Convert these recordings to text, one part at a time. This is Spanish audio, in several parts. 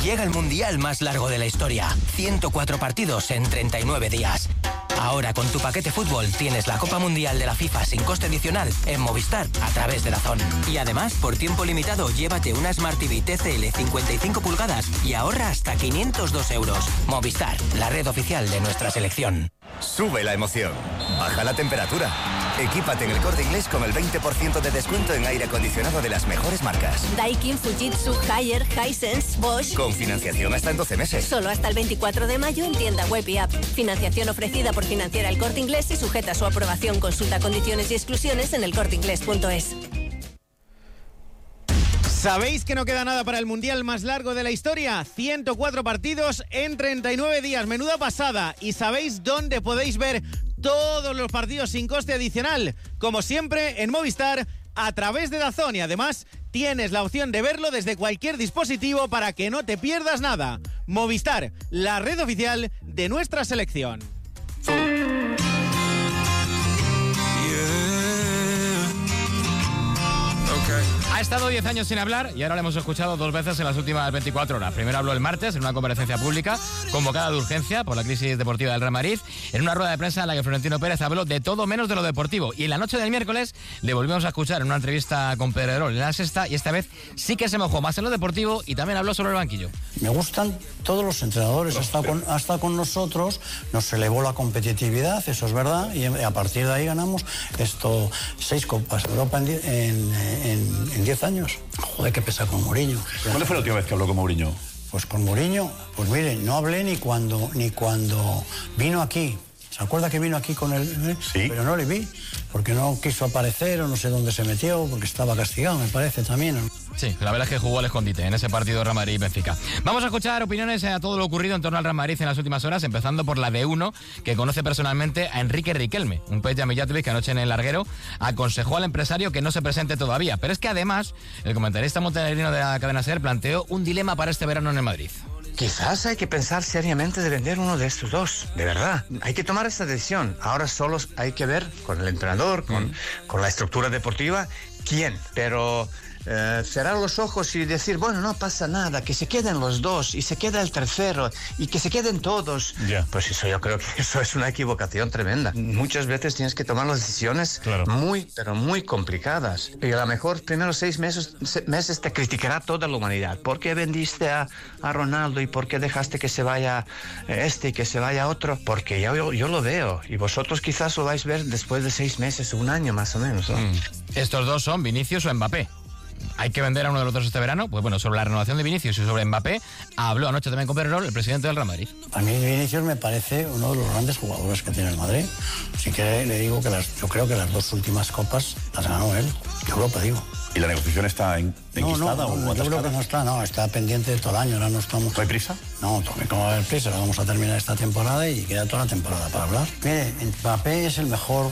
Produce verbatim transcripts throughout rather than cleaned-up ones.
Llega el mundial más largo de la historia. ciento cuatro partidos en treinta y nueve días. Ahora con tu paquete fútbol tienes la Copa Mundial de la FIFA sin coste adicional en Movistar a través de DAZN. Y además, por tiempo limitado, llévate una Smart T V T C L cincuenta y cinco pulgadas y ahorra hasta quinientos dos euros. Movistar, la red oficial de nuestra selección. Sube la emoción. Baja la temperatura. Equípate en El Corte Inglés con el veinte por ciento de descuento en aire acondicionado de las mejores marcas. Daikin, Fujitsu, Haier, Hisense, Bosch. Con financiación hasta en doce meses. Solo hasta el veinticuatro de mayo en tienda web y app. Financiación ofrecida por Financiera El Corte Inglés y sujeta a su aprobación. Consulta condiciones y exclusiones en el corte inglés punto es. ¿Sabéis que no queda nada para el mundial más largo de la historia? ciento cuatro partidos en treinta y nueve días. Menuda pasada. ¿Y sabéis dónde podéis ver todos los partidos sin coste adicional? Como siempre, en Movistar, a través de DAZN. Y además, tienes la opción de verlo desde cualquier dispositivo para que no te pierdas nada. Movistar, la red oficial de nuestra selección. Ha estado diez años sin hablar y ahora le hemos escuchado dos veces en las últimas veinticuatro horas. Primero habló el martes en una comparecencia pública convocada de urgencia por la crisis deportiva del Real Madrid, en una rueda de prensa en la que Florentino Pérez habló de todo menos de lo deportivo. Y en la noche del miércoles le volvimos a escuchar en una entrevista con Pedrerol en La Sexta y esta vez sí que se mojó más en lo deportivo y también habló sobre el banquillo. Me gustan todos los entrenadores, ha estado con, ha estado con nosotros, nos elevó la competitividad, eso es verdad, y a partir de ahí ganamos esto, seis Copas de Europa en, en, en, en diez años. Joder, qué pesa con Mourinho. ¿Cuándo fue la última vez que habló con Mourinho? Pues con Mourinho, pues mire, no hablé ni cuando, ni cuando vino aquí. ¿Se acuerda que vino aquí con él? Sí. Pero no le vi, porque no quiso aparecer o no sé dónde se metió, porque estaba castigado, me parece también. Sí, la verdad es que jugó al escondite en ese partido Real Madrid-Benfica. Vamos a escuchar opiniones a todo lo ocurrido en torno al Real Madrid en las últimas horas, empezando por la de uno que conoce personalmente a Enrique Riquelme, un Peja Mijatovic que anoche en el larguero aconsejó al empresario que no se presente todavía. Pero es que además, el comentarista montenegrino de la cadena SER planteó un dilema para este verano en el Madrid. Quizás hay que pensar seriamente de vender uno de estos dos, de verdad. Hay que tomar esa decisión. Ahora solo hay que ver con el entrenador, con, mm. con la estructura deportiva, quién. Pero eh, cerrar los ojos y decir, bueno, no pasa nada, que se queden los dos y se queda el tercero y que se queden todos. Yeah. Pues eso yo creo que eso es una equivocación tremenda. Muchas veces tienes que tomar las decisiones claro. muy, pero muy complicadas. Y a lo mejor primeros seis meses, meses te criticará toda la humanidad. ¿Por qué vendiste a, a Ronaldo y por qué dejaste que se vaya este y que se vaya otro? Porque yo, yo, yo lo veo y vosotros quizás lo vais a ver después de seis meses, un año más o menos, ¿no? Mm. Estos dos son Vinicius o Mbappé. ¿Hay que vender a uno de los dos este verano? Pues bueno, sobre la renovación de Vinicius y sobre Mbappé habló anoche también con Pedrerol, el presidente del Real Madrid. A mí Vinicius me parece uno de los grandes jugadores que tiene el Madrid. Así que le digo que las, yo creo que las dos últimas copas las ganó él. Yo Europa digo. ¿Y la negociación está en, enquistada? No, no, o yo creo que no está, no, está pendiente de todo el año. Ahora no estamos... ¿No hay prisa? No, ¿cómo va a haber prisa? Vamos a terminar esta temporada y queda toda la temporada para hablar. Mire, Mbappé es el mejor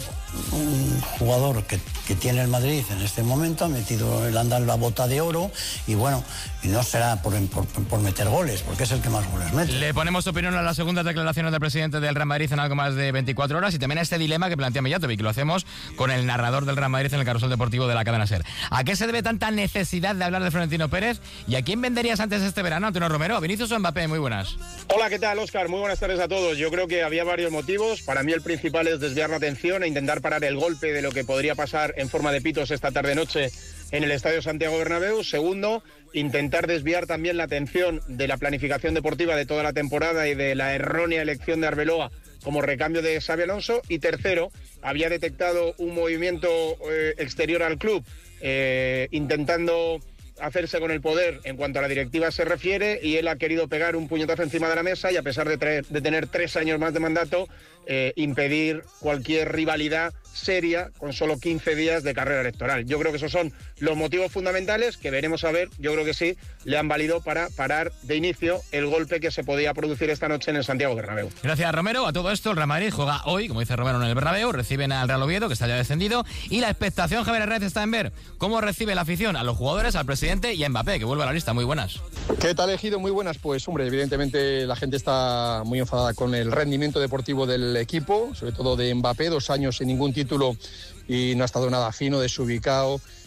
un jugador que, que tiene el Madrid en este momento, ha metido el anda en la bota de oro y bueno, y no será por, por, por meter goles, porque es el que más goles mete. Le ponemos opinión a las segundas declaraciones del presidente del Real Madrid en algo más de veinticuatro horas y también a este dilema que plantea Mijatovic, que lo hacemos con el narrador del Real Madrid en el carrusel deportivo de la cadena SER. ¿A qué se debe tanta necesidad de hablar de Florentino Pérez? ¿Y a quién venderías antes este verano, Antonio Romero? ¿A Vinicius o Mbappé? Muy buenas. Hola, ¿qué tal, Óscar? Muy buenas tardes a todos. Yo creo que había varios motivos. Para mí el principal es desviar la atención e intentar parar el golpe de lo que podría pasar en forma de pitos esta tarde-noche en el Estadio Santiago Bernabéu. Segundo, intentar desviar también la atención de la planificación deportiva de toda la temporada y de la errónea elección de Arbeloa como recambio de Xabi Alonso. Y tercero, había detectado un movimiento eh, exterior al club eh, intentando hacerse con el poder en cuanto a la directiva se refiere, y él ha querido pegar un puñetazo encima de la mesa y, a pesar de, traer, de tener tres años más de mandato, eh, impedir cualquier rivalidad seria con solo quince días de carrera electoral. Yo creo que esos son los motivos fundamentales que veremos a ver. Yo creo que sí, le han valido para parar de inicio el golpe que se podía producir esta noche en el Santiago Bernabéu. Gracias, Romero. A todo esto, el Real Madrid juega hoy, como dice Romero, en el Bernabéu. Reciben al Real Oviedo, que está ya descendido, y la expectación, Javier Hernández, está en ver cómo recibe la afición a los jugadores, al presidente y a Mbappé, que vuelve a la lista. Muy buenas. ¿Qué tal, Ejido? Muy buenas. Pues, hombre, evidentemente la gente está muy enfadada con el rendimiento deportivo del equipo, sobre todo de Mbappé, dos años sin ningún título y no ha estado nada fino, desubicado.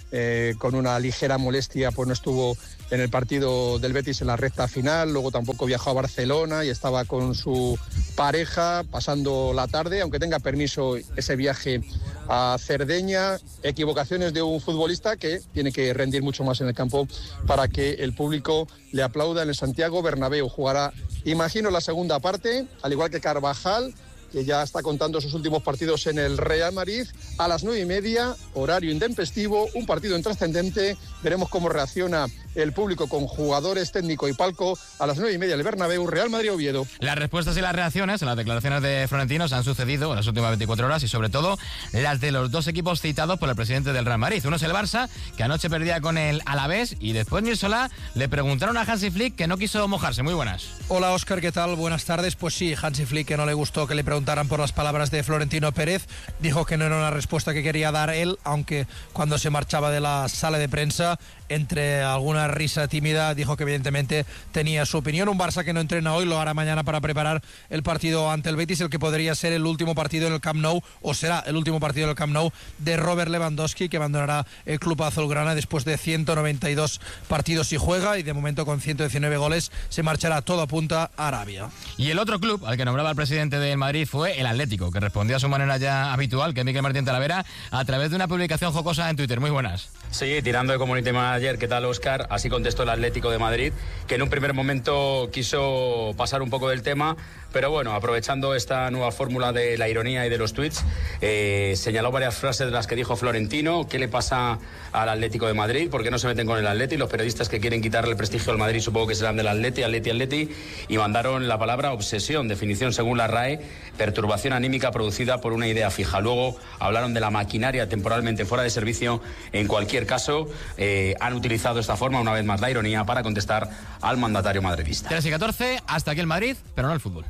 eh, con una ligera molestia, pues no estuvo en el partido del Betis en la recta final, luego tampoco viajó a Barcelona y estaba con su pareja pasando la tarde, aunque tenga permiso ese viaje a Cerdeña. Equivocaciones de un futbolista que tiene que rendir mucho más en el campo para que el público le aplauda en el Santiago Bernabéu. Jugará, imagino, la segunda parte, al igual que Carvajal, que ya está contando sus últimos partidos en el Real Madrid, a las nueve y media, horario intempestivo, un partido intrascendente. Veremos cómo reacciona el público con jugadores, técnico y palco a las nueve y media el Bernabéu, Real Madrid-Oviedo. Las respuestas y las reacciones en las declaraciones de Florentino se han sucedido en las últimas veinticuatro horas y sobre todo las de los dos equipos citados por el presidente del Real Madrid. Uno es el Barça, que anoche perdía con el Alavés, y después Nils Solá le preguntaron a Hansi Flick, que no quiso mojarse. Muy buenas. Hola Óscar, ¿qué tal? Buenas tardes. Pues sí, Hansi Flick, que no le gustó que le preguntaran por las palabras de Florentino Pérez, dijo que no era una respuesta que quería dar él, aunque cuando se marchaba de la sala de prensa, entre alguna risa tímida, dijo que evidentemente tenía su opinión. Un Barça que no entrena hoy, lo hará mañana para preparar el partido ante el Betis, el que podría ser el último partido en el Camp Nou, o será el último partido en el Camp Nou de Robert Lewandowski, que abandonará el club azulgrana después de ciento noventa y dos partidos y juega, y de momento con ciento diecinueve goles se marchará todo a punta a Arabia. Y el otro club al que nombraba el presidente del Madrid fue el Atlético, que respondió a su manera ya habitual, que es Miguel Martín Talavera, a través de una publicación jocosa en Twitter. Muy buenas. Sí, tirando de community manager. ¿Qué tal, Óscar? Así contestó el Atlético de Madrid, que en un primer momento quiso pasar un poco del tema, pero bueno, aprovechando esta nueva fórmula de la ironía y de los tweets, eh, señaló varias frases de las que dijo Florentino. ¿Qué le pasa al Atlético de Madrid? ¿Por qué no se meten con el Atleti? Los periodistas que quieren quitarle el prestigio al Madrid supongo que serán del Atleti, Atleti, Atleti, y mandaron la palabra obsesión, definición según la R A E, perturbación anímica producida por una idea fija. Luego hablaron de la maquinaria temporalmente fuera de servicio. En cualquier caso, eh, han utilizado esta forma, una vez más la ironía, para contestar al mandatario madridista. tres y catorce, hasta aquí el Madrid, pero no el fútbol.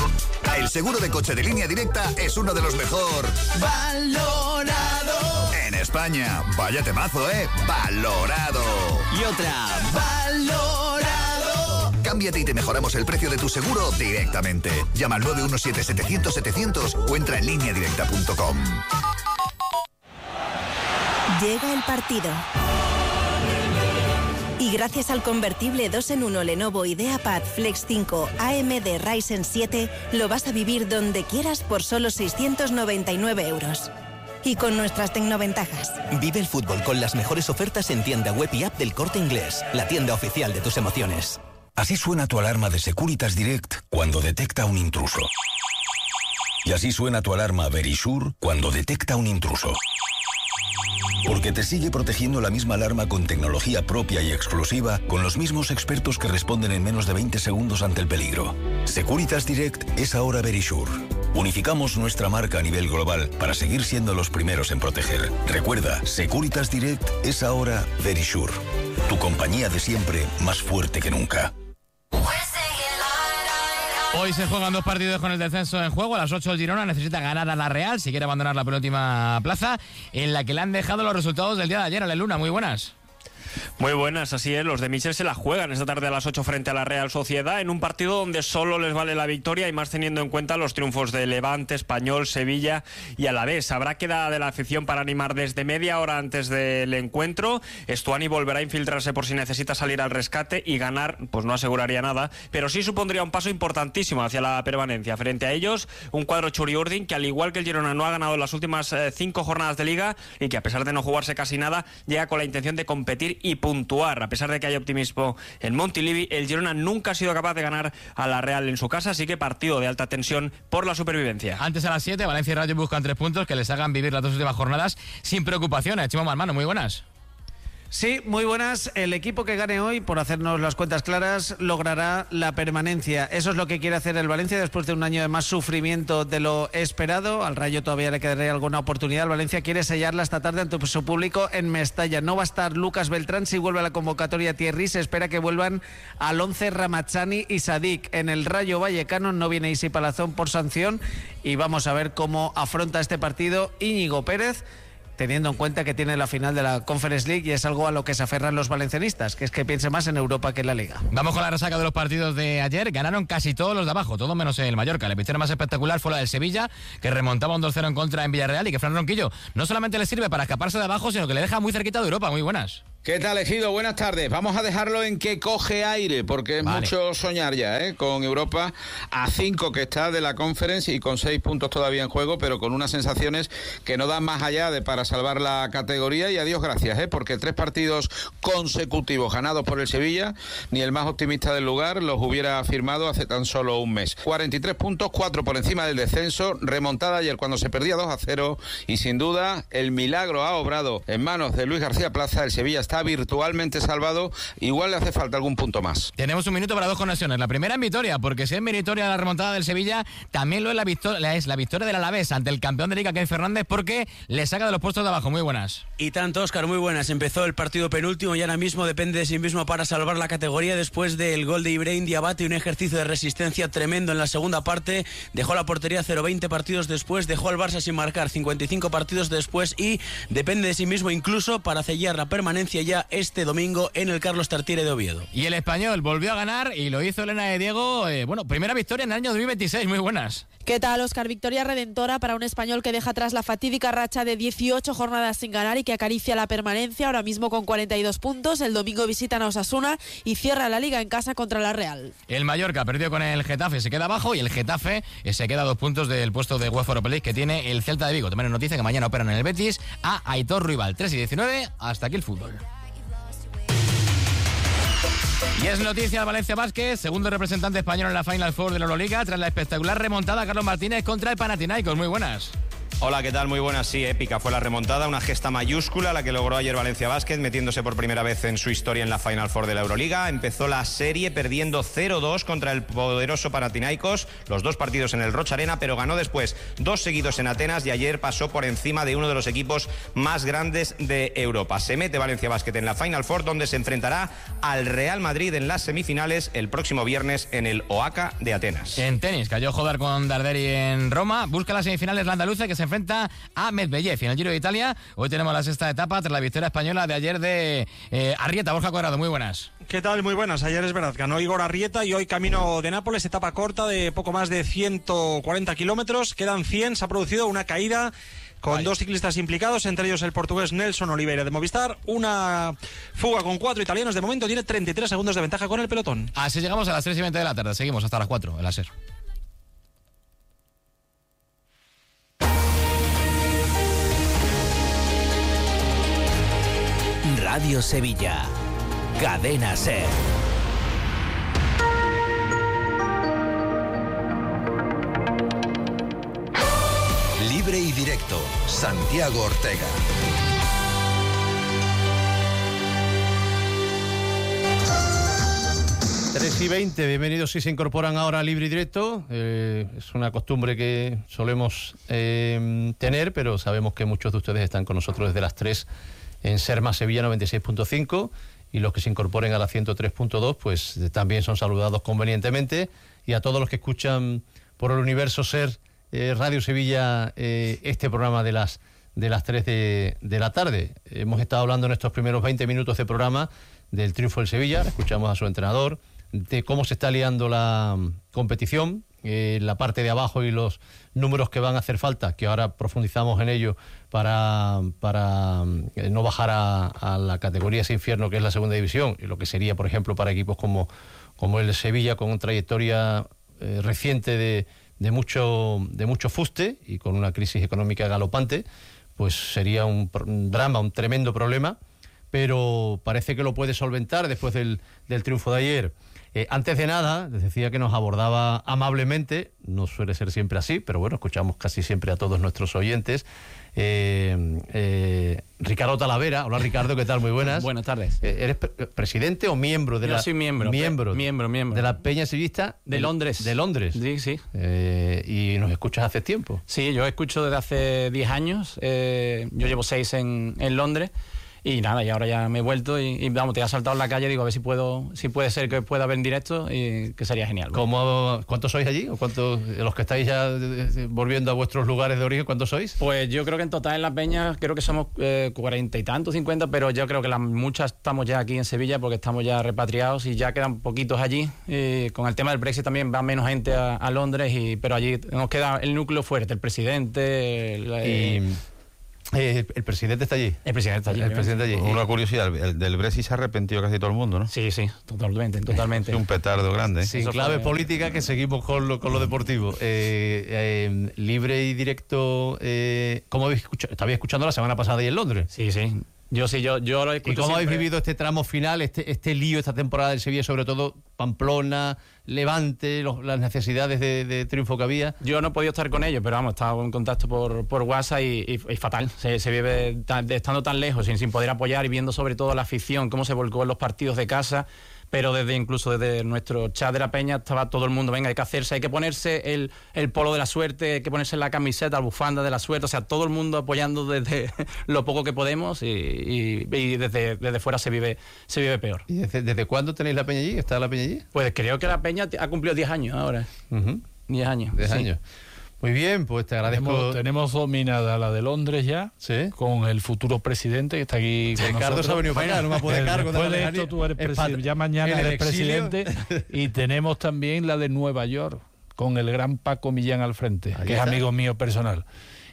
El seguro de coche de Línea Directa es uno de los mejor valorado en España. Vaya temazo, ¿eh? Valorado. Y otra, valorado. Cámbiate y te mejoramos el precio de tu seguro directamente. Llama al nueve uno siete, setecientos, setecientos o entra en línea directa punto com. Llega el partido. Y gracias al convertible dos en uno Lenovo IdeaPad Flex cinco A M D Ryzen siete, lo vas a vivir donde quieras por solo seiscientos noventa y nueve euros. Y con nuestras tecnoventajas. Vive el fútbol con las mejores ofertas en tienda web y app del Corte Inglés, la tienda oficial de tus emociones. Así suena tu alarma de Securitas Direct cuando detecta un intruso. Y así suena tu alarma Verisure cuando detecta un intruso. Porque te sigue protegiendo la misma alarma con tecnología propia y exclusiva, con los mismos expertos que responden en menos de veinte segundos ante el peligro. Securitas Direct es ahora Verisure. Unificamos nuestra marca a nivel global para seguir siendo los primeros en proteger. Recuerda, Securitas Direct es ahora Verisure. Tu compañía de siempre, más fuerte que nunca. Hoy se juegan dos partidos con el descenso en juego. A las ocho el Girona necesita ganar a la Real si quiere abandonar la penúltima plaza, en la que le han dejado los resultados del día de ayer. Ale Luna, muy buenas. Muy buenas, así es, los de Michel se la juegan esta tarde a las ocho frente a la Real Sociedad, en un partido donde solo les vale la victoria, y más teniendo en cuenta los triunfos de Levante, Español, Sevilla y Alavés. Habrá quedada de la afición para animar desde media hora antes del encuentro. Estuani volverá a infiltrarse por si necesita salir al rescate, y ganar pues no aseguraría nada, pero sí supondría un paso importantísimo hacia la permanencia. Frente a ellos, un cuadro Churiurdin que, al igual que el Girona, no ha ganado las últimas eh, cinco jornadas de Liga, y que, a pesar de no jugarse casi nada, llega con la intención de competir y puntuar. A pesar de que hay optimismo en Montilivi, el Girona nunca ha sido capaz de ganar a la Real en su casa, así que partido de alta tensión por la supervivencia. Antes, a las siete, Valencia y Rayo buscan tres puntos que les hagan vivir las dos últimas jornadas sin preocupaciones. Chimo Marmano, muy buenas. Sí, muy buenas. El equipo que gane hoy, por hacernos las cuentas claras, logrará la permanencia. Eso es lo que quiere hacer el Valencia después de un año de más sufrimiento de lo esperado. Al Rayo todavía le quedaría alguna oportunidad. El Valencia quiere sellarla esta tarde ante su público en Mestalla. No va a estar Lucas Beltrán si vuelve a la convocatoria Thierry. Se espera que vuelvan al once Ramazzani y Sadik. En el Rayo Vallecano no viene Isi Palazón por sanción, y vamos a ver cómo afronta este partido Íñigo Pérez, teniendo en cuenta que tiene la final de la Conference League y es algo a lo que se aferran los valencianistas, que es que piense más en Europa que en la Liga. Vamos con la resaca de los partidos de ayer. Ganaron casi todos los de abajo, todo menos el Mallorca. La victoria más espectacular fue la del Sevilla, que remontaba un dos cero en contra en Villarreal y que Fran Ronquillo no solamente le sirve para escaparse de abajo, sino que le deja muy cerquita de Europa. Muy buenas. ¿Qué tal, Ejido? Buenas tardes. Vamos a dejarlo en que coge aire, porque es vale. mucho soñar ya, ¿eh? Con Europa a cinco que está de la Conference y con seis puntos todavía en juego, pero con unas sensaciones que no dan más allá de para salvar la categoría. Y a Dios gracias, ¿eh? Porque tres partidos consecutivos ganados por el Sevilla, ni el más optimista del lugar los hubiera firmado hace tan solo un mes. cuarenta y tres puntos, cuatro por encima del descenso, remontada ayer cuando se perdía dos a cero, y sin duda el milagro ha obrado en manos de Luis García Plaza. El Sevilla está virtualmente salvado, igual le hace falta algún punto más. Tenemos un minuto para dos conexiones. La primera en Vitoria, porque si es meritoria la remontada del Sevilla, también lo es la victoria, es la victoria del Alavés ante el campeón de Liga, Ken Fernández, porque le saca de los puestos de abajo. Muy buenas. Y tanto, Óscar, muy buenas. Empezó el partido penúltimo y ahora mismo depende de sí mismo para salvar la categoría después del gol de Ibrahim Diabate y un ejercicio de resistencia tremendo en la segunda parte. Dejó la portería cero veinte partidos después, dejó al Barça sin marcar cincuenta y cinco partidos después y depende de sí mismo incluso para sellar la permanencia ya este domingo en el Carlos Tartiere de Oviedo. Y el Español volvió a ganar y lo hizo Elena de Diego. Eh, bueno, primera victoria en el año dos mil veintiséis. Muy buenas. ¿Qué tal, Óscar? Victoria redentora para un Español que deja atrás la fatídica racha de dieciocho jornadas sin ganar y que acaricia la permanencia ahora mismo con cuarenta y dos puntos. El domingo visitan a Osasuna y cierra la Liga en casa contra la Real. El Mallorca perdió con el Getafe, se queda abajo, y el Getafe eh, se queda a dos puntos del puesto de UEFA Europa League que tiene el Celta de Vigo. También noticia que mañana operan en el Betis a Aitor Ruibal. tres y diecinueve, hasta aquí el fútbol. Y es noticia el Valencia Basket, segundo representante español en la Final Four de la Euroliga, tras la espectacular remontada Carlos Martínez contra el Panathinaikos. Muy buenas. Hola, ¿qué tal? Muy buenas. Sí, épica fue la remontada, una gesta mayúscula la que logró ayer Valencia Basket, metiéndose por primera vez en su historia en la Final Four de la Euroliga. Empezó la serie perdiendo cero dos contra el poderoso Panathinaikos, los dos partidos en el Roch Arena, pero ganó después dos seguidos en Atenas y ayer pasó por encima de uno de los equipos más grandes de Europa. Se mete Valencia Basket en la Final Four, donde se enfrentará al Real Madrid en las semifinales el próximo viernes en el Oaca de Atenas. En tenis, cayó Jodar con Darderi en Roma, busca las semifinales la andaluza, que se enfrenta a Medvedev en el Giro de Italia. Hoy tenemos la sexta etapa tras la victoria española de ayer de eh, Arrieta. Borja Cuadrado, muy buenas. ¿Qué tal? Muy buenas. Ayer es verdad, ganó Igor Arrieta y hoy camino de Nápoles, etapa corta de poco más de ciento cuarenta kilómetros. Quedan cien, se ha producido una caída con Ay. dos ciclistas implicados, entre ellos el portugués Nelson Oliveira de Movistar. Una fuga con cuatro italianos. De momento tiene treinta y tres segundos de ventaja con el pelotón. Así llegamos a las tres y veinte de la tarde. Seguimos hasta las cuatro, el láser. Radio Sevilla, Cadena Ser. Libre y directo, Santiago Ortega. tres y veinte, bienvenidos si se incorporan ahora a Libre y Directo. Eh, es una costumbre que solemos eh, tener, pero sabemos que muchos de ustedes están con nosotros desde las tres en Ser Más Sevilla noventa y seis punto cinco, y los que se incorporen a la ciento tres punto dos pues también son saludados convenientemente, y a todos los que escuchan por el universo Ser eh, Radio Sevilla eh, este programa de las de las tres de, de la tarde. Hemos estado hablando en estos primeros veinte minutos de programa del triunfo del Sevilla, escuchamos a su entrenador, de cómo se está liando la competición, eh, la parte de abajo y los números que van a hacer falta, que ahora profundizamos en ello para, para eh, no bajar a, a la categoría ese infierno que es la segunda división, y lo que sería, por ejemplo, para equipos como, como el Sevilla, con una trayectoria eh, reciente de, de, mucho, de mucho fuste y con una crisis económica galopante, pues sería un, un drama, un tremendo problema, pero parece que lo puede solventar después del, del triunfo de ayer. Eh, antes de nada, les decía que nos abordaba amablemente, no suele ser siempre así, pero bueno, escuchamos casi siempre a todos nuestros oyentes. Eh, eh, Ricardo Talavera. Hola, Ricardo, ¿qué tal? Muy buenas. Buenas tardes. Eh, ¿Eres pre presidente o miembro de Yo la... soy miembro. Miembro. Miembro, miembro. De la Peña Sevillista... De, de Londres. De Londres. Sí, sí. Eh, ¿Y nos escuchas hace tiempo? Sí, yo escucho desde hace diez años. Eh, yo llevo seis en, en Londres. Y nada, y ahora ya me he vuelto y, y vamos, te he saltado en la calle, digo, a ver si puedo, si puede ser que pueda ver en directo y que sería genial. ¿Cómo, ¿Cuántos sois allí? ¿O cuántos, los que estáis ya volviendo a vuestros lugares de origen, cuántos sois? Pues yo creo que en total en las peñas creo que somos eh, cuarenta y tantos, cincuenta, pero yo creo que las muchas estamos ya aquí en Sevilla porque estamos ya repatriados y ya quedan poquitos allí. Y con el tema del Brexit también va menos gente a, a Londres, y pero allí nos queda el núcleo fuerte, el presidente... El, eh, y... Eh, el presidente está allí. El presidente está allí. El presidente allí. Una curiosidad, el del Brexit se ha arrepentido casi todo el mundo, ¿no? Sí, sí, totalmente, totalmente. Es un petardo grande. ¿eh? Sin sí, clave fue... política, que seguimos con lo, con lo deportivo. Eh, eh, libre y directo, eh, ¿cómo habéis escuchado? Estaba escuchando la semana pasada ahí en Londres. Sí, sí. Yo sí, yo, yo lo escucho. ¿Y cómo siempre. habéis vivido este tramo final, este, este lío, esta temporada del Sevilla, sobre todo Pamplona, Levante, los, las necesidades de, de triunfo que había? Yo no he podido estar con ellos, pero vamos, he estado en contacto por, por WhatsApp y, y, y fatal. Se, se vive tan, de, estando tan lejos, sin, sin poder apoyar, y viendo sobre todo la afición, cómo se volcó en los partidos de casa. Pero desde incluso desde nuestro chat de la peña estaba todo el mundo, venga, hay que hacerse, hay que ponerse el, el polo de la suerte, hay que ponerse la camiseta, la bufanda de la suerte, o sea, todo el mundo apoyando desde lo poco que podemos, y, y, y desde, desde fuera se vive se vive peor. ¿Y desde, desde cuándo tenéis la peña allí? ¿Está la peña allí? Pues creo que la peña ha cumplido diez años ahora. Uh-huh. diez años. diez sí. años. Muy bien, pues te agradezco. Tenemos, tenemos dominada la de Londres ya, ¿sí? Con el futuro presidente que está aquí con Ricardo nosotros. se ha venido para acá, no me puede cargo. Después de esto tú eres presidente, ya mañana eres presidente. Y tenemos también la de Nueva York, con el gran Paco Millán al frente, Ahí que está. es amigo mío personal.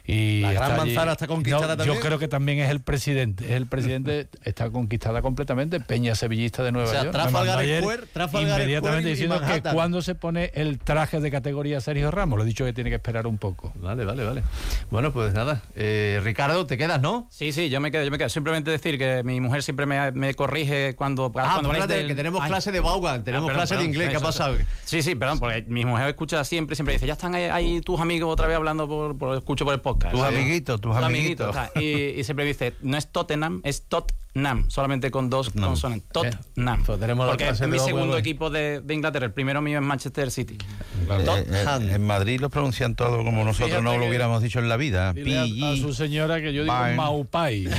Y la gran está allí. manzana está conquistada No, también. Yo creo que también es el presidente. Es el presidente, está conquistada completamente. Peña sevillista de Nueva o sea, York. Trafalgar Square, Trafalgar inmediatamente Square y diciendo que Manhattan. cuando se pone el traje de categoría Sergio Ramos. Le he dicho que tiene que esperar un poco. Vale, vale, vale. Bueno, pues nada. Eh, Ricardo, ¿te quedas, no? Sí, sí, yo me quedo, yo me quedo. Simplemente decir que mi mujer siempre me, me corrige cuando... Ah, cuando espérate, del... que tenemos Ay. clase de Vaughan, tenemos Ah, perdón, clase perdón, de inglés, ¿qué ha eso, pasado? eso. Sí, sí, perdón, porque mi mujer escucha siempre, siempre dice, ya están ahí, ahí tus amigos otra vez hablando, por, por escucho por el podcast. Tus ¿sí? amiguitos, tus Tus amiguitos. amiguitos, y, y siempre dice, no es Tottenham, es Tottenham, solamente con dos No. consonantes. Tottenham. Pues tenemos la porque clase es mi de segundo Vaughan. equipo de, de Inglaterra, el primero mío es Manchester City. Eh, eh, en Madrid lo pronuncian todo como nosotros Fíjate no lo que- hubiéramos dicho en la vida. Dile a, a su señora que yo digo Bye. Maupai.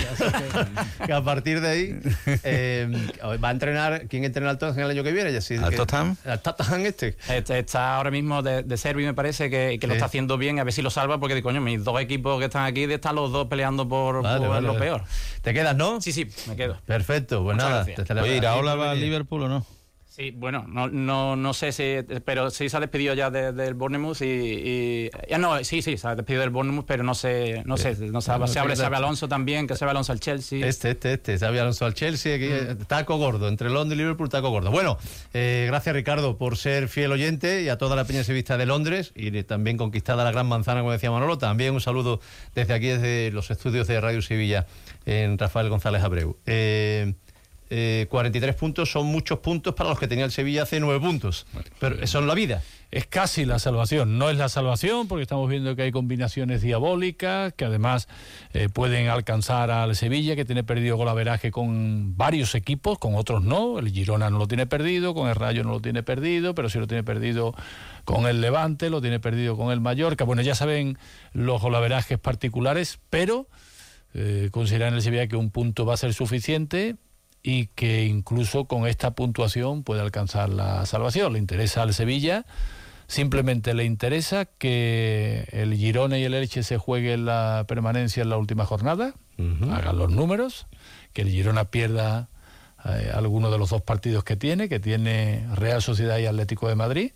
Que a partir de ahí eh, va a entrenar. ¿Quién entrena al Tottenham el año que viene? Ya sí, ¿Al que- Tottenham? Al Tottenham este. Este está ahora mismo de, de Servi, me parece, que, que lo Sí. está haciendo bien, a ver si lo salva, porque coño, mis dos equipos que están aquí están los dos peleando por, Vale, por vale, lo vale. peor. ¿Te quedas, no? Sí, sí, me quedo. Perfecto, pues Muchas nada. gracias. te- te- Oye, ¿Iraola va a Aquí- Liverpool o no? Sí, bueno, no, no, no sé si, pero sí se ha despedido ya de- del Bournemouth y, y ya no, sí, sí, se ha despedido del Bournemouth, pero no sé, no sé, no sabe, no se sé habla qué de Xabi tal. Alonso también, que Xabi Alonso al Chelsea. Este, este, este. Xabi Alonso al Chelsea. Aquí, Mm. taco gordo. Entre Londres y Liverpool, taco gordo. Bueno, eh, gracias, Ricardo, por ser fiel oyente, y a toda la peña sevillista de Londres, y de- también conquistada la Gran Manzana, como decía Manolo. También un saludo desde aquí, desde los estudios de Radio Sevilla, en Rafael González Abreu. Eh, eh, cuarenta y tres puntos son muchos puntos para los que tenía el Sevilla hace nueve puntos. Pero son la vida. Es casi la salvación. No es la salvación porque estamos viendo que hay combinaciones diabólicas que además eh, pueden alcanzar al Sevilla, que tiene perdido golaveraje con varios equipos, con otros no. El Girona no lo tiene perdido, con el Rayo no lo tiene perdido, pero sí lo tiene perdido con el Levante, lo tiene perdido con el Mallorca. Bueno, ya saben los golaverajes particulares, pero eh, consideran el Sevilla que un punto va a ser suficiente y que incluso con esta puntuación puede alcanzar la salvación. Le interesa al Sevilla, simplemente le interesa que el Girona y el Elche se jueguen la permanencia en la última jornada, uh-huh. hagan los números, que el Girona pierda eh, alguno de los dos partidos que tiene, que tiene Real Sociedad y Atlético de Madrid,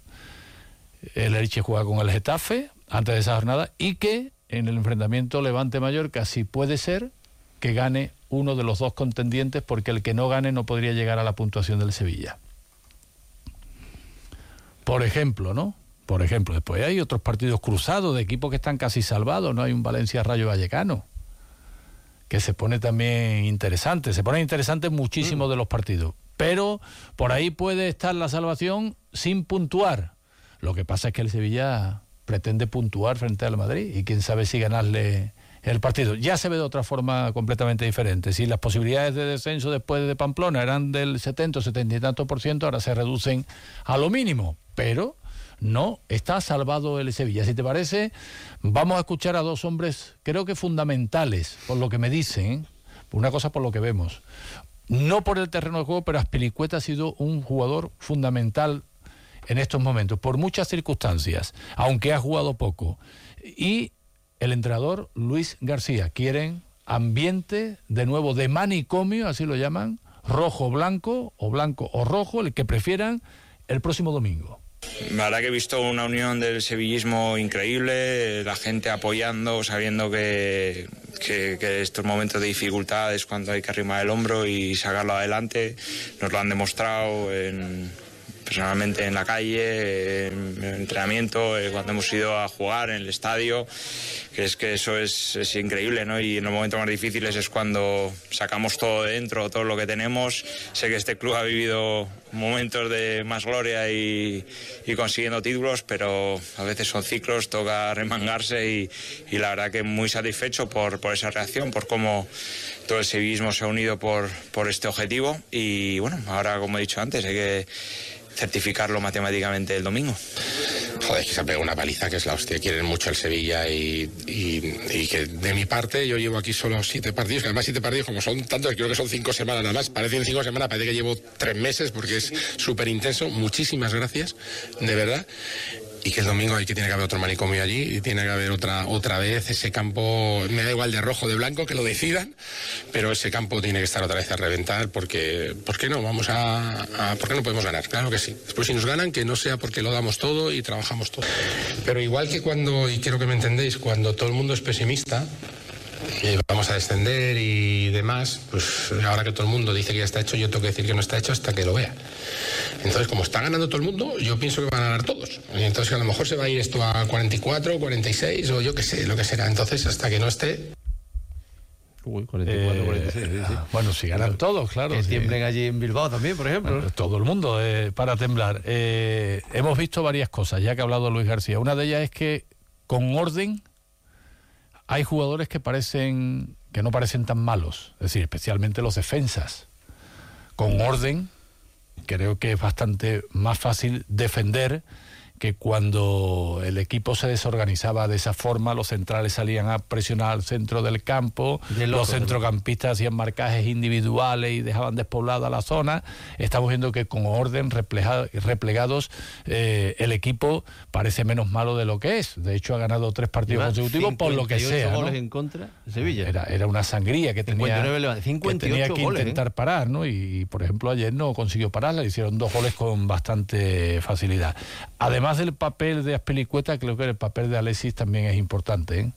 el Elche juega con el Getafe antes de esa jornada, y que en el enfrentamiento Levante-Mallorca, si puede ser, que gane uno de los dos contendientes, porque el que no gane no podría llegar a la puntuación del Sevilla. Por ejemplo, ¿no? Por ejemplo, después hay otros partidos cruzados de equipos que están casi salvados, ¿no? Hay un Valencia-Rayo Vallecano, que se pone también interesante, se pone interesante muchísimos mm. de los partidos, pero por ahí puede estar la salvación sin puntuar. Lo que pasa es que el Sevilla pretende puntuar frente al Madrid, y quién sabe si ganarle el partido. Ya se ve de otra forma completamente diferente. Si las posibilidades de descenso después de Pamplona eran del setenta, setenta y tantos por ciento, ahora se reducen a lo mínimo, pero no está salvado el Sevilla. Si te parece, vamos a escuchar a dos hombres, creo que fundamentales, por lo que me dicen, Una cosa por lo que vemos. No por el terreno de juego, pero Azpilicueta ha sido un jugador fundamental en estos momentos, por muchas circunstancias, aunque ha jugado poco. Y el entrenador Luis García quieren ambiente, de nuevo, de manicomio, así lo llaman, rojo-blanco, o blanco o rojo, el que prefieran, el próximo domingo. La verdad que he visto una unión del sevillismo increíble, la gente apoyando, sabiendo que, que, que estos momentos de dificultad es cuando hay que arrimar el hombro y sacarlo adelante. Nos lo han demostrado en, personalmente en la calle, en el entrenamiento, cuando hemos ido a jugar en el estadio, que es que eso es, es increíble, ¿no? Y en los momentos más difíciles es cuando sacamos todo de dentro, todo lo que tenemos. Sé que este club ha vivido momentos de más gloria y, y consiguiendo títulos, pero a veces son ciclos, toca remangarse y, y la verdad que muy satisfecho por, por esa reacción, por cómo todo el sevillismo se ha unido por, por este objetivo y bueno, ahora como he dicho antes hay que certificarlo matemáticamente el domingo. Joder, que se ha pegado una paliza que es la hostia. Quieren mucho el Sevilla y, y, y que de mi parte yo llevo aquí solo siete partidos, que además siete partidos como son tantos, creo que son cinco semanas nada más, parecen cinco semanas, parece que llevo tres meses porque es súper intenso. Muchísimas gracias, de verdad. Y que el domingo hay que tiene que haber otro manicomio allí y tiene que haber otra otra vez ese campo, me da igual de rojo o de blanco, que lo decidan, pero ese campo tiene que estar otra vez a reventar porque, ¿por qué no? Vamos a, a ¿por qué no podemos ganar? Claro que sí. Después si nos ganan, que no sea porque lo damos todo y trabajamos todo. Pero igual que cuando, y quiero que me entendéis, cuando todo el mundo es pesimista, y vamos a descender y demás, pues ahora que todo el mundo dice que ya está hecho, yo tengo que decir que no está hecho hasta que lo vea. Entonces, como está ganando todo el mundo, yo pienso que van a ganar todos. Y entonces a lo mejor se va a ir esto a cuarenta y cuatro, cuarenta y seis o yo qué sé, lo que será. Entonces, hasta que no esté... Uy, cuarenta y cuatro, cuarenta y seis. Sí, sí. Bueno, si ganan todos, claro. Que sí. tiemblen allí en Bilbao también, por ejemplo. Bueno, todo el mundo eh, para temblar. Eh, hemos visto varias cosas, ya que ha hablado Luis García. Una de ellas es que con orden hay jugadores que parecen que no parecen tan malos, es decir, especialmente los defensas. Con orden creo que es bastante más fácil defender que cuando el equipo se desorganizaba de esa forma, los centrales salían a presionar al centro del campo, de loco, los centrocampistas hacían marcajes individuales y dejaban despoblada la zona. Estamos viendo que con orden replegados eh, el equipo parece menos malo de lo que es. De hecho ha ganado tres partidos consecutivos por lo que sea, goles ¿no? en contra de Sevilla. Era, era una sangría que tenía, que, tenía que goles, intentar ¿eh? parar, ¿no? Y, y por ejemplo ayer no consiguió pararla, le hicieron dos goles con bastante facilidad. Además del papel de Azpilicueta, creo que el papel de Alexis también es importante, ¿eh?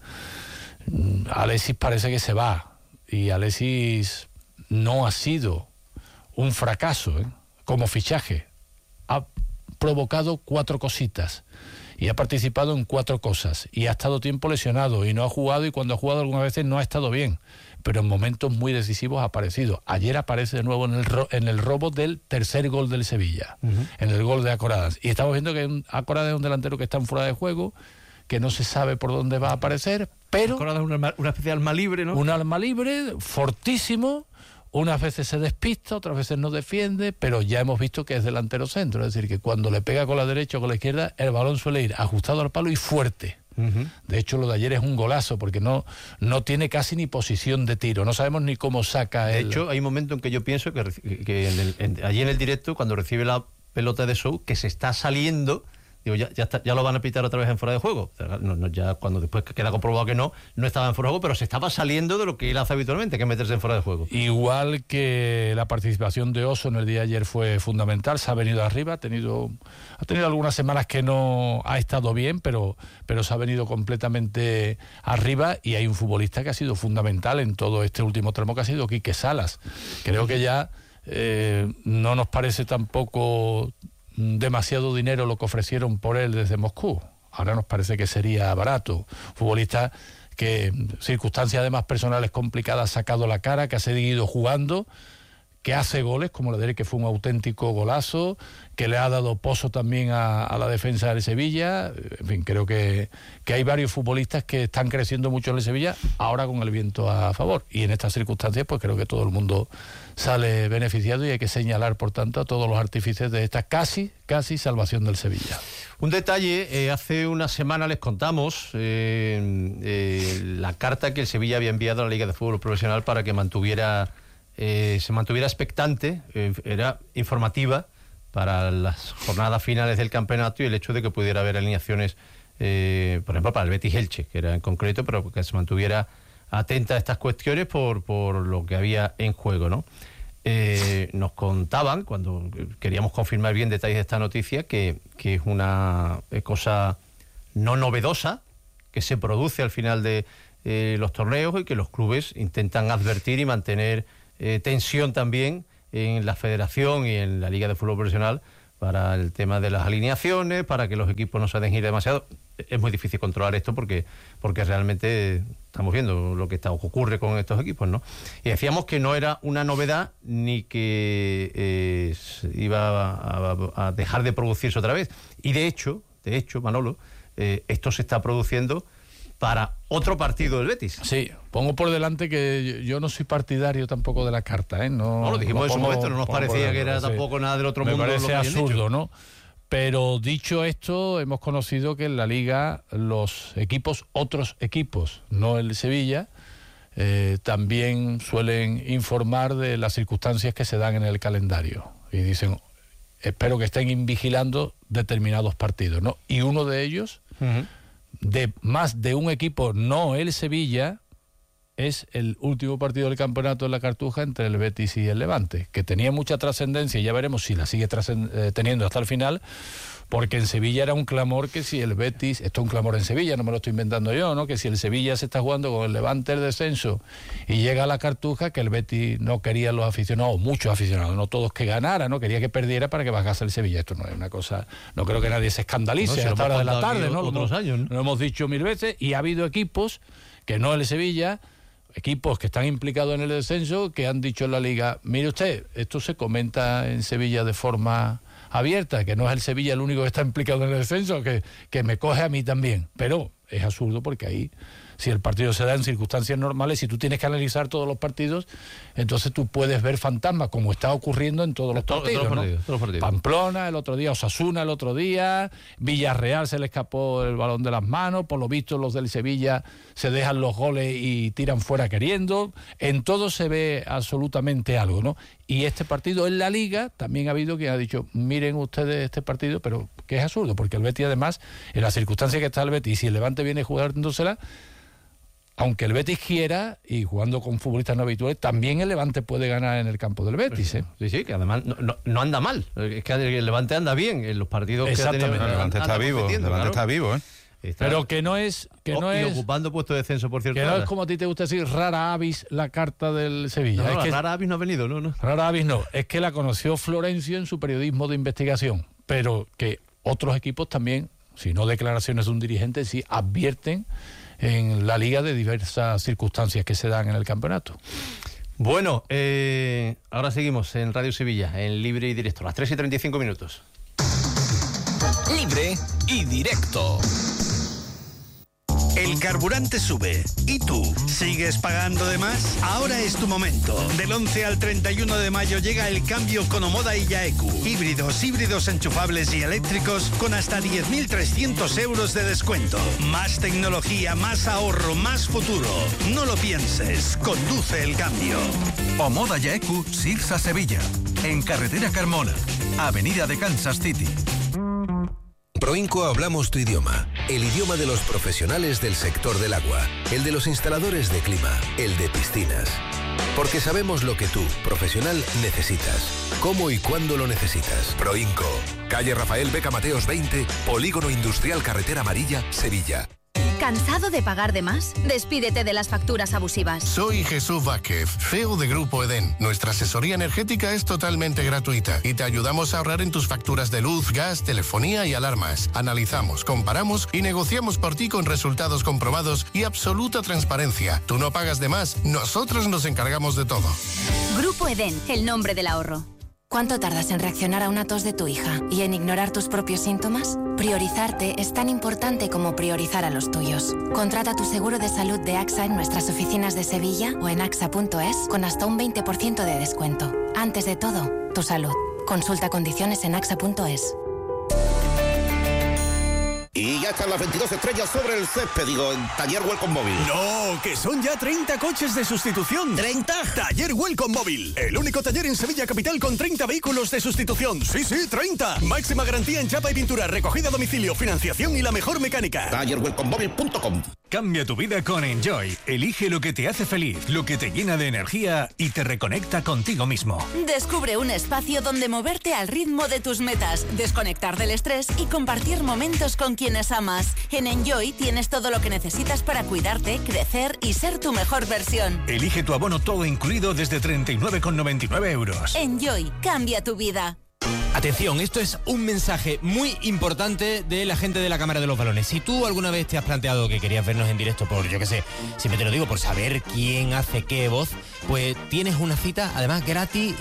Alexis parece que se va y Alexis no ha sido un fracaso, ¿eh? Como fichaje. Ha provocado cuatro cositas y ha participado en cuatro cosas y ha estado tiempo lesionado y no ha jugado, y cuando ha jugado algunas veces no ha estado bien, pero en momentos muy decisivos ha aparecido. Ayer aparece de nuevo en el, ro en el robo del tercer gol del Sevilla, uh-huh. en el gol de Acoradas. Y estamos viendo que Acoradas es un delantero que está en fuera de juego, que no se sabe por dónde va a aparecer, pero... Acoradas es una, una especie de alma libre, ¿no? Un alma libre, fortísimo. Unas veces se despista, otras veces no defiende, pero ya hemos visto que es delantero centro. Es decir, que cuando le pega con la derecha o con la izquierda, el balón suele ir ajustado al palo y fuerte. Uh-huh. De hecho, lo de ayer es un golazo, porque no, no tiene casi ni posición de tiro. No sabemos ni cómo saca de el... De hecho, hay un momento en que yo pienso que, que en el, en, allí en el directo, cuando recibe la pelota de Sou, que se está saliendo... Digo, ya, ya, está, ya lo van a pitar otra vez en fuera de juego. No, no, ya cuando después queda comprobado que no, no estaba en fuera de juego, pero se estaba saliendo de lo que él hace habitualmente, que es meterse en fuera de juego. Igual que la participación de Oso en el día de ayer fue fundamental, se ha venido arriba, ha tenido, ha tenido algunas semanas que no ha estado bien, pero, pero se ha venido completamente arriba, y hay un futbolista que ha sido fundamental en todo este último tramo, que ha sido Quique Salas. Creo que ya eh, no nos parece tampoco demasiado dinero lo que ofrecieron por él desde Moscú. Ahora nos parece que sería barato. Futbolista que, circunstancias además personales complicadas, ha sacado la cara, que ha seguido jugando, que hace goles, como la de él, que fue un auténtico golazo, que le ha dado pozo también a, a la defensa del Sevilla. En fin, creo que, que hay varios futbolistas que están creciendo mucho en el Sevilla, ahora con el viento a favor. Y en estas circunstancias, pues creo que todo el mundo sale beneficiado y hay que señalar, por tanto, a todos los artífices de esta casi, casi salvación del Sevilla. Un detalle, eh, hace una semana les contamos eh, eh, la carta que el Sevilla había enviado a la Liga de Fútbol Profesional para que mantuviera... Eh, se mantuviera expectante, eh, era informativa para las jornadas finales del campeonato y el hecho de que pudiera haber alineaciones, eh, por ejemplo, para el Betis Elche, que era en concreto, pero que se mantuviera atenta a estas cuestiones por, por lo que había en juego, ¿no? Eh, nos contaban, cuando queríamos confirmar bien detalles de esta noticia, que, que es una cosa no novedosa, que se produce al final de eh, los torneos y que los clubes intentan advertir y mantener Eh, tensión también en la federación y en la Liga de Fútbol Profesional para el tema de las alineaciones, para que los equipos no se dejen ir demasiado. Es muy difícil controlar esto porque, porque realmente estamos viendo lo que está, ocurre con estos equipos, ¿no? Y decíamos que no era una novedad ni que eh, iba a, a, a dejar de producirse otra vez. Y de hecho, de hecho, Manolo, eh, esto se está produciendo para otro partido del Betis. Sí, pongo por delante que yo no soy partidario tampoco de la carta, ¿eh? No, no lo dijimos no en su pongo, momento, no nos parecía que era sí. tampoco nada del otro Me mundo. Me parece lo que absurdo, ¿no? Pero dicho esto, hemos conocido que en la Liga los equipos, otros equipos, no el Sevilla, eh, también suelen informar de las circunstancias que se dan en el calendario. Y dicen, espero que estén vigilando determinados partidos, ¿no? Y uno de ellos... Uh-huh. de más de un equipo, no el Sevilla, es el último partido del campeonato en la Cartuja entre el Betis y el Levante, que tenía mucha trascendencia y ya veremos si la sigue eh, teniendo hasta el final, porque en Sevilla era un clamor que si el Betis, esto es un clamor en Sevilla, no me lo estoy inventando yo, ¿no? Que si el Sevilla se está jugando con el Levante el descenso y llega a la Cartuja, que el Betis no quería los aficionados, muchos aficionados, no todos que ganara, ¿no? Quería que perdiera para que bajase el Sevilla. Esto no es una cosa, no creo que nadie se escandalice no, a la hora de la tarde, ¿no? Otros lo, años, ¿no? Lo hemos dicho mil veces y ha habido equipos que no el Sevilla, equipos que están implicados en el descenso, que han dicho en la Liga, mire usted, esto se comenta en Sevilla de forma abierta, que no es el Sevilla el único que está implicado en el descenso, que, que me coge a mí también. Pero es absurdo porque ahí, si el partido se da en circunstancias normales, si tú tienes que analizar todos los partidos, entonces tú puedes ver fantasmas, como está ocurriendo en todos los todo, partidos, todos ¿no? partidos, todos partidos. Pamplona el otro día, Osasuna el otro día, Villarreal se le escapó el balón de las manos, por lo visto los del Sevilla se dejan los goles y tiran fuera queriendo, en todo se ve absolutamente algo, ¿no? Y este partido en la Liga, también ha habido quien ha dicho, miren ustedes este partido, pero que es absurdo, porque el Betis además, en las circunstancias que está el Betis, y si el Levante viene jugándosela, aunque el Betis quiera, y jugando con futbolistas no habituales, también el Levante puede ganar en el campo del Betis, ¿eh? Sí, sí, que además no, no, no anda mal. Es que el Levante anda bien en los partidos que ha tenido. El Levante está vivo, el Levante está vivo, ¿eh? Está, pero que no es que no y es ocupando puesto de descenso, por cierto. Que no es como a ti te gusta decir rara avis la carta del Sevilla. No, no, es que rara avis no ha venido, no, no. Rara avis no, es que la conoció Florencio en su periodismo de investigación, pero que otros equipos también, si no declaraciones de un dirigente, sí advierten en la Liga de diversas circunstancias que se dan en el campeonato. Bueno, eh, ahora seguimos en Radio Sevilla, en Libre y Directo, a las tres y treinta y cinco minutos. Libre y Directo. El carburante sube. ¿Y tú? ¿Sigues pagando de más? Ahora es tu momento. Del once al treinta y uno de mayo llega el cambio con Omoda y Yaeku. Híbridos, híbridos enchufables y eléctricos con hasta diez mil trescientos euros de descuento. Más tecnología, más ahorro, más futuro. No lo pienses. Conduce el cambio. Omoda Yaeku, Sirsa Sevilla. En Carretera Carmona. Avenida de Kansas City. Proinco hablamos tu idioma, el idioma de los profesionales del sector del agua, el de los instaladores de clima, el de piscinas. Porque sabemos lo que tú, profesional, necesitas, cómo y cuándo lo necesitas. Proinco, calle Rafael Beca Mateos veinte, Polígono Industrial Carretera Amarilla, Sevilla. ¿Cansado de pagar de más? Despídete de las facturas abusivas. Soy Jesús Vázquez, C E O de Grupo Edén. Nuestra asesoría energética es totalmente gratuita y te ayudamos a ahorrar en tus facturas de luz, gas, telefonía y alarmas. Analizamos, comparamos y negociamos por ti con resultados comprobados y absoluta transparencia. Tú no pagas de más, nosotros nos encargamos de todo. Grupo Edén, el nombre del ahorro. ¿Cuánto tardas en reaccionar a una tos de tu hija y en ignorar tus propios síntomas? Priorizarte es tan importante como priorizar a los tuyos. Contrata tu seguro de salud de AXA en nuestras oficinas de Sevilla o en axa punto es con hasta un veinte por ciento de descuento. Antes de todo, tu salud. Consulta condiciones en axa punto es. Y ya están las veintidós estrellas sobre el césped, digo, en Taller Welcome Móvil. No, que son ya treinta coches de sustitución. ¿treinta? Taller Welcome Móvil, el único taller en Sevilla Capital con treinta vehículos de sustitución. Sí, sí, treinta. Máxima garantía en chapa y pintura, recogida a domicilio, financiación y la mejor mecánica. taller welcome móvil punto com. Cambia tu vida con Enjoy. Elige lo que te hace feliz, lo que te llena de energía y te reconecta contigo mismo. Descubre un espacio donde moverte al ritmo de tus metas, desconectar del estrés y compartir momentos con quienes amas. En Enjoy tienes todo lo que necesitas para cuidarte, crecer y ser tu mejor versión. Elige tu abono todo incluido desde treinta y nueve con noventa y nueve euros. Enjoy, cambia tu vida. Atención, esto es un mensaje muy importante de la gente de la Cámara de los Balones. Si tú alguna vez te has planteado que querías vernos en directo por, yo qué sé, siempre te lo digo, por saber quién hace qué voz, pues tienes una cita, además gratis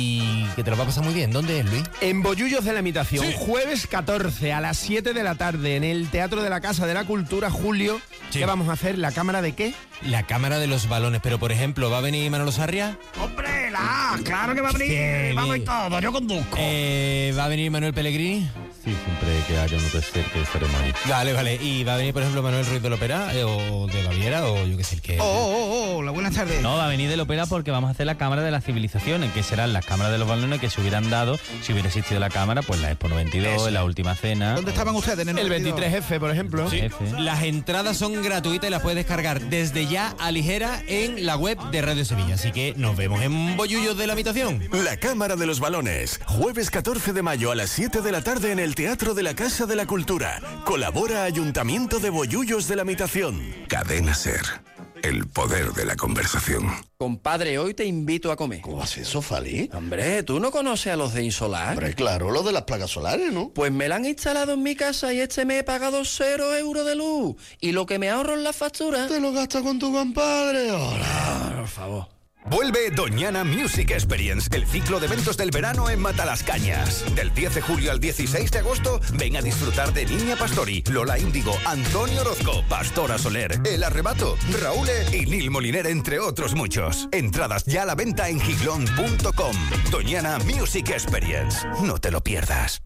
y que te lo va a pasar muy bien. ¿Dónde es, Luis? En Bollullos de la Imitación, Sí. jueves catorce a las siete de la tarde en el Teatro de la Casa de la Cultura, Julio. Sí. ¿Qué vamos a hacer? ¿La Cámara de qué? La Cámara de los Balones, pero por ejemplo, ¿va a venir Manolo Sarria? ¡Hombre, la! ¡Claro que va a venir! Sí. ¡Vamos y todo! ¡Yo conduzco! Eh, ¿Va a venir Manuel Pellegrini? Sí, siempre que haya un tercer que estaremos ahí. Vale, vale. ¿Y va a venir, por ejemplo, Manuel Ruiz de Lopera eh, o de Baviera o yo qué sé el que... ¡Oh, oh, oh! Hola, buenas tardes. No, va a venir de Lopera porque vamos a hacer la Cámara de las Civilizaciones, que serán las cámaras de los balones que se hubieran dado si hubiera existido la Cámara, pues la Expo noventa y dos, Eso. la Última Cena. ¿Dónde estaban ustedes? En el, El noventa y dos? veintitrés F, por ejemplo. Sí. F. Las entradas son gratuitas y las puedes descargar desde ya a ligera en la web de Radio Sevilla. Así que nos vemos en Bollullos de la Imitación. La Cámara de los Balones, jueves catorce de mayo a las siete de la tarde en el Teatro de la Casa de la Cultura. Colabora Ayuntamiento de Bollullos de la Imitación. Cadena Ser. El poder de la conversación. Compadre, hoy te invito a comer. ¿Cómo haces eso, Fali? Hombre, ¿tú no conoces a los de Insolar? Hombre, claro, lo de las placas solares, ¿no? Pues me la han instalado en mi casa y este mes he pagado cero euros de luz. Y lo que me ahorro en la factura... Te lo gastas con tu compadre. Ah, por favor. Vuelve Doñana Music Experience, el ciclo de eventos del verano en Matalascañas. Del diez de julio al dieciséis de agosto, ven a disfrutar de Niña Pastori, Lola Índigo, Antonio Orozco, Pastora Soler, El Arrebato, Raúl y Nil Moliner, entre otros muchos. Entradas ya a la venta en giglón punto com. Doñana Music Experience. No te lo pierdas.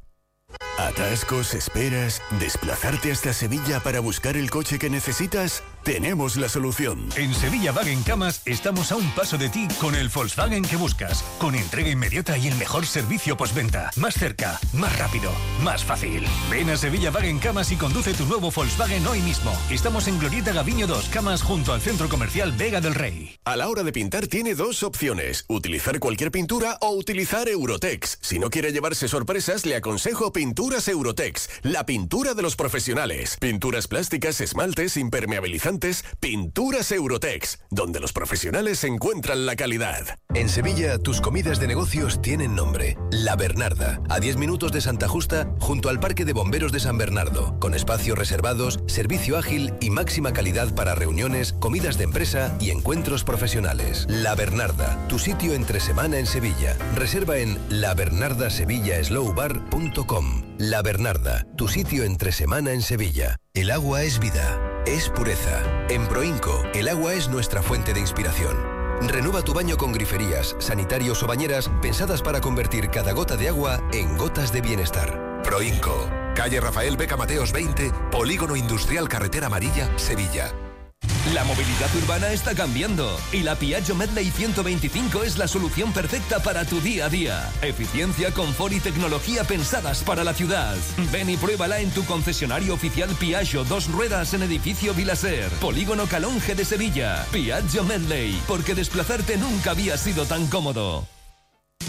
¿Atascos, esperas, desplazarte hasta Sevilla para buscar el coche que necesitas? Tenemos la solución. En Sevilla Wagen Camas estamos a un paso de ti con el Volkswagen que buscas, con entrega inmediata y el mejor servicio postventa. Más cerca, más rápido, más fácil. Ven a Sevilla Wagen Camas y conduce tu nuevo Volkswagen hoy mismo. Estamos en Glorieta Gaviño dos, Camas, junto al Centro Comercial Vega del Rey. A la hora de pintar tiene dos opciones, utilizar cualquier pintura o utilizar Eurotex. Si no quiere llevarse sorpresas, le aconsejo Pinturas Eurotex, la pintura de los profesionales. Pinturas plásticas, esmaltes, impermeabilizantes, Pinturas Eurotex, donde los profesionales encuentran la calidad. En Sevilla, tus comidas de negocios tienen nombre. La Bernarda, a diez minutos de Santa Justa, junto al Parque de Bomberos de San Bernardo, con espacios reservados, servicio ágil y máxima calidad para reuniones, comidas de empresa y encuentros profesionales. La Bernarda, tu sitio entre semana en Sevilla. Reserva en la bernarda sevilla slow bar punto com. La Bernarda, tu sitio entre semana en Sevilla. El agua es vida, es pureza. En Proinco, el agua es nuestra fuente de inspiración. Renueva tu baño con griferías, sanitarios o bañeras pensadas para convertir cada gota de agua en gotas de bienestar. Proinco, calle Rafael Beca Mateos veinte, Polígono Industrial Carretera Amarilla, Sevilla. La movilidad urbana está cambiando y la Piaggio Medley ciento veinticinco es la solución perfecta para tu día a día. Eficiencia, confort y tecnología pensadas para la ciudad. Ven y pruébala en tu concesionario oficial Piaggio Dos Ruedas en Edificio Vilaser, Polígono Calonge de Sevilla. Piaggio Medley, porque desplazarte nunca había sido tan cómodo.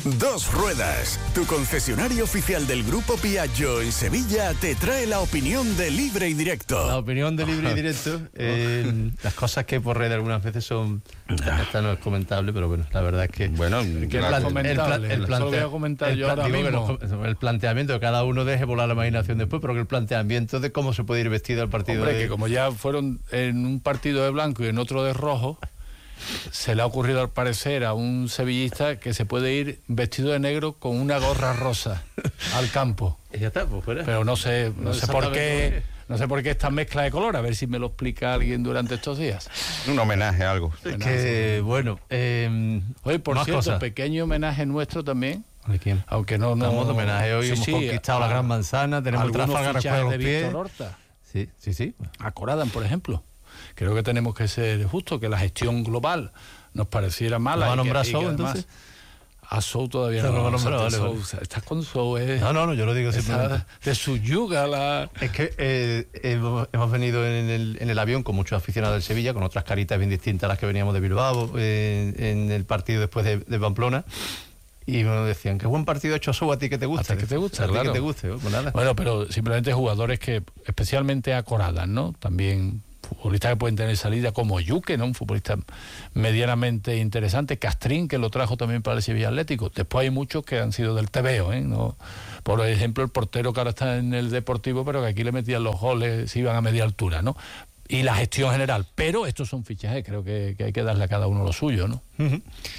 Dos Ruedas, tu concesionario oficial del Grupo Piaggio en Sevilla, te trae la opinión de Libre y Directo. La opinión de Libre y Directo. Eh, las cosas que por red algunas veces son... Esta no es comentable, pero bueno, la verdad es que... Bueno, que el, plan, el, plan, el, plante, voy a comentar el, yo ahora mismo. Lo, el planteamiento, que cada uno deje volar la imaginación después, pero que el planteamiento de cómo se puede ir vestido al partido... Hombre, de... que como ya fueron en un partido de blanco y en otro de rojo... Se le ha ocurrido al parecer a un sevillista que se puede ir vestido de negro con una gorra rosa al campo. Y ya está, pues fuera. Pero no sé, no, no sé por qué, no sé por qué esta mezcla de color, a ver si me lo explica alguien durante estos días. Un homenaje a algo. Es que, bueno, eh, oye, por cierto, cosas. Pequeño homenaje nuestro también. ¿De quién? Aunque no, no. Estamos de homenaje hoy, sí, hemos sí, conquistado a, la Gran Manzana, tenemos el Trafalgar de los pies. Víctor Horta. Sí, sí, sí. A Coradan, por ejemplo. Creo que tenemos que ser justos, que la gestión global nos pareciera mala. ¿No va a nombrar Sou, entonces? A Sou todavía no, no. no, no, no vale, Sou, vale. Estás con Sou. Eh, no, no, no, yo lo digo simplemente. Te subyuga la... Es que eh, hemos, hemos venido en el, en el avión con muchos aficionados del Sevilla, con otras caritas bien distintas a las que veníamos de Bilbao, eh, en el partido después de, de Pamplona. Y me decían, qué buen partido ha hecho Sou, a ti que te gusta. A ti que te gusta, a ti claro. que te guste. Pues nada. Bueno, pero simplemente jugadores que, especialmente a Coradan, ¿no? También... futbolistas que pueden tener salida, como Yuque, ¿no? Un futbolista medianamente interesante, Castrín, que lo trajo también para el Sevilla Atlético. Después hay muchos que han sido del Tebeo, ¿eh? ¿No? Por ejemplo, el portero que ahora está en el Deportivo, pero que aquí le metían los goles, se iban a media altura, ¿no? Y la gestión general. Pero estos son fichajes, creo que, que hay que darle a cada uno lo suyo, ¿no? Uh-huh.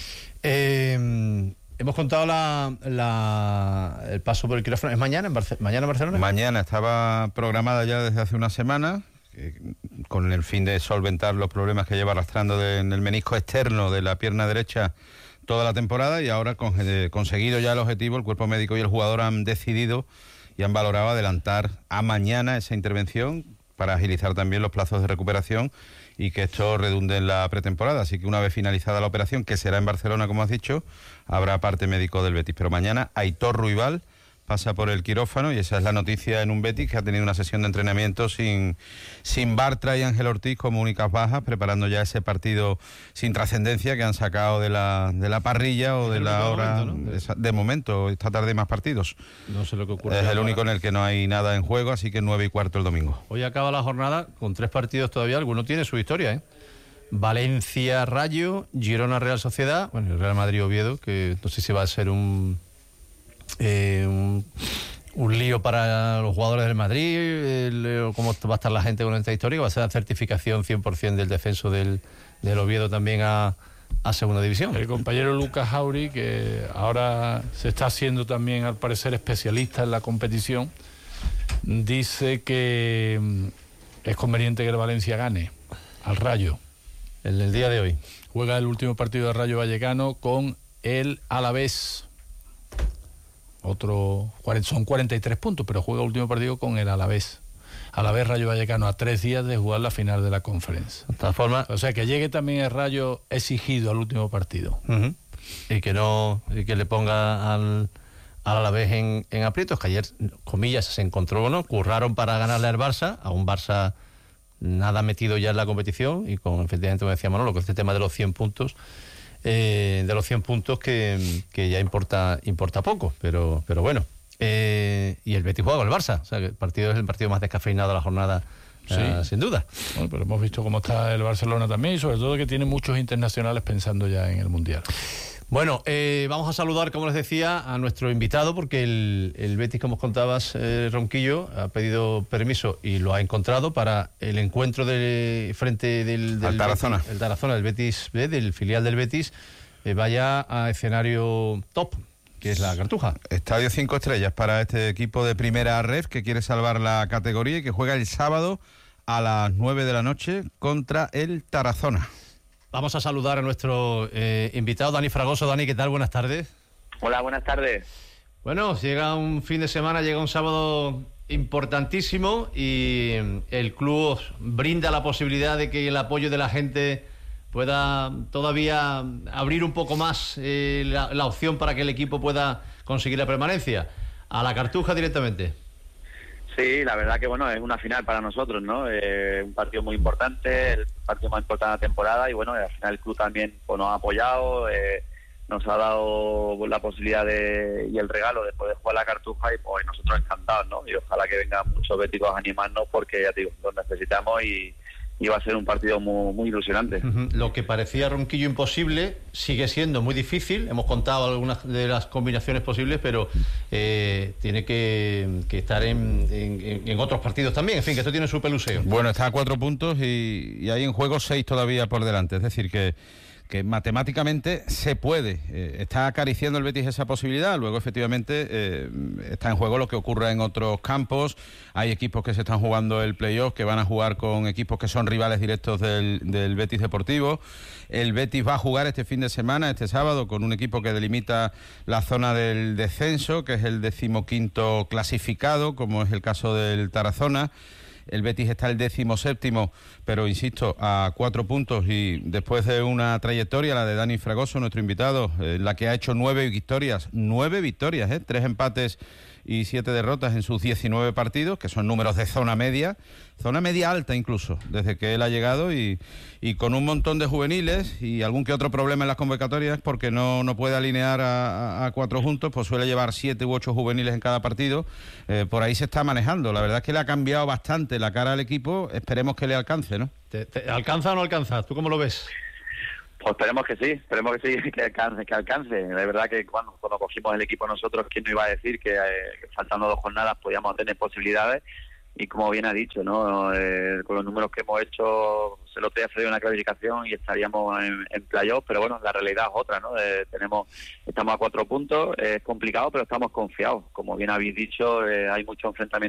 eh... Hemos contado la, la, el paso por el quirófano. ¿Es mañana en, Barce- mañana en Barcelona? Mañana, estaba programada ya desde hace una semana, eh, con el fin de solventar los problemas que lleva arrastrando de, en el menisco externo de la pierna derecha toda la temporada, y ahora con, eh, conseguido ya el objetivo, el cuerpo médico y el jugador han decidido y han valorado adelantar a mañana esa intervención para agilizar también los plazos de recuperación y que esto redunde en la pretemporada. Así que una vez finalizada la operación, que será en Barcelona, como has dicho, habrá parte médico del Betis. Pero mañana Aitor Ruibal pasa por el quirófano, y esa es la noticia en un Betis que ha tenido una sesión de entrenamiento sin, sin Bartra y Ángel Ortiz como únicas bajas, preparando ya ese partido sin trascendencia que han sacado de la, de la parrilla o de la hora. Momento, ¿no? de, de momento, esta tarde hay más partidos. No sé lo que ocurre. Es el único en el que no hay nada en juego, así que nueve y cuarto el domingo. Hoy acaba la jornada con tres partidos todavía, alguno tiene su historia, ¿eh? Valencia Rayo, Girona Real Sociedad, bueno, el Real Madrid Oviedo, que no sé si va a ser un eh, un, un lío para los jugadores del Madrid, el, cómo va a estar la gente con esta historia, va a ser la certificación cien por ciento del descenso del, del Oviedo también a, a segunda división. El compañero Lucas Jauri, que ahora se está haciendo también al parecer especialista en la competición, dice que es conveniente que el Valencia gane al Rayo. El del día de hoy. Juega el último partido de Rayo Vallecano con el Alavés. Otro, son cuarenta y tres puntos, pero juega el último partido con el Alavés. Alavés Rayo Vallecano, a tres días de jugar la final de la Conference. De todas formas, o sea, que llegue también el Rayo exigido al último partido. Uh-huh. Y que no, y que le ponga al, al Alavés en, en aprietos, que ayer, comillas, se encontró, ¿no? Curraron para ganarle al Barça, a un Barça nada metido ya en la competición, y con, efectivamente, como decía Manolo, con este tema de los cien puntos, eh, de los cien puntos que, que ya importa importa poco, pero pero bueno. Eh, y el Betis juega con el Barça, o sea que el partido es el partido más descafeinado de la jornada, sí. eh, sin duda. Bueno, pero hemos visto cómo está el Barcelona también, y sobre todo que tiene muchos internacionales pensando ya en el Mundial. Bueno, eh, vamos a saludar, como les decía, a nuestro invitado, porque el, el Betis, como contabas, eh, Ronquillo, ha pedido permiso y lo ha encontrado para el encuentro de frente del, del Tarazona. Betis, el Tarazona, del Betis B, del filial del Betis, eh, vaya a escenario top, que es la Cartuja. Estadio cinco estrellas para este equipo de primera ref que quiere salvar la categoría y que juega el sábado a las nueve de la noche contra el Tarazona. Vamos a saludar a nuestro eh, invitado, Dani Fragoso. Dani, ¿qué tal? Buenas tardes. Hola, buenas tardes. Bueno, llega un fin de semana, llega un sábado importantísimo y el club brinda la posibilidad de que el apoyo de la gente pueda todavía abrir un poco más eh, la, la opción para que el equipo pueda conseguir la permanencia. A la Cartuja directamente. Sí, la verdad que bueno, es una final para nosotros, ¿no? Eh, un partido muy importante, el partido más importante de la temporada, y bueno, al final el club también pues, nos ha apoyado, eh, nos ha dado la posibilidad de, y el regalo de poder jugar la Cartuja, y pues nosotros encantados, ¿no? Y ojalá que vengan muchos béticos a animarnos, porque ya te digo, los necesitamos y, y va a ser un partido muy, muy ilusionante. Uh-huh. Lo que parecía Ronquillo imposible sigue siendo muy difícil. Hemos contado algunas de las combinaciones posibles, pero eh, tiene que, que estar en, en, en otros partidos también. En fin, que esto tiene su peluseo. Bueno, está a cuatro puntos y, y hay en juego seis todavía por delante. Es decir, que que matemáticamente se puede, eh, está acariciando el Betis esa posibilidad. Luego efectivamente eh, está en juego lo que ocurra en otros campos. Hay equipos que se están jugando el playoff, que van a jugar con equipos que son rivales directos del, del Betis Deportivo. El Betis va a jugar este fin de semana, este sábado, con un equipo que delimita la zona del descenso, que es el decimoquinto clasificado, como es el caso del Tarazona. El Betis está el décimo séptimo, pero insisto, a cuatro puntos, y después de una trayectoria, la de Dani Fragoso, nuestro invitado, eh, la que ha hecho nueve victorias, nueve victorias, ¿eh? tres empates y siete derrotas en sus diecinueve partidos, que son números de zona media, zona media alta incluso, desde que él ha llegado, y, y con un montón de juveniles y algún que otro problema en las convocatorias, porque no, no puede alinear a, a, a cuatro juntos, pues suele llevar siete u ocho juveniles en cada partido. Eh, por ahí se está manejando. La verdad es que le ha cambiado bastante la cara al equipo. Esperemos que le alcance, ¿no? ¿Te, te alcanza o no alcanza? ¿Tú cómo lo ves? Pues esperemos que sí, esperemos que sí, que alcance, que alcance. La verdad que cuando, cuando cogimos el equipo nosotros, ¿quién no iba a decir que, eh, que faltando dos jornadas podíamos tener posibilidades? Y como bien ha dicho, ¿no? Eh, con los números que hemos hecho, se lo te ha cedido una clasificación y estaríamos en, en playoff, pero bueno, la realidad es otra, ¿no? Eh, tenemos, estamos a cuatro puntos, es complicado, pero estamos confiados. Como bien habéis dicho, eh, hay mucho enfrentamiento